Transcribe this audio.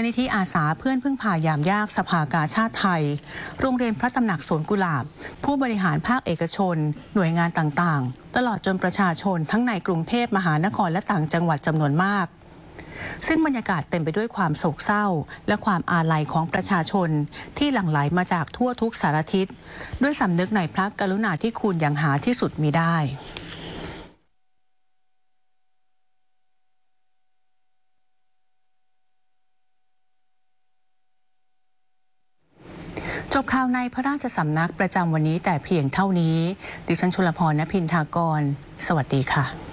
ลนิธิอาสาเพื่อนพึ่งพายามยากสภากาชาติไทยโรงเรียนพระตำหนักสวนกุหลาบผู้บริหารภาคเอกชนหน่วยงานต่างๆตลอดจนประชาชนทั้งในกรุงเทพมหานครและต่างจังหวัดจำนวนมากซึ่งบรรยากาศเต็มไปด้วยความโศกเศร้าและความอาลัยของประชาชนที่หลั่งไหลมาจากทั่วทุกสารทิศด้วยสำนึกในพระกรุณาธิคุณอย่างหาที่สุดมิได้จบข่าวในพระราชสำนักประจำวันนี้แต่เพียงเท่านี้ดิฉันชลพร ณ พินทากรสวัสดีค่ะ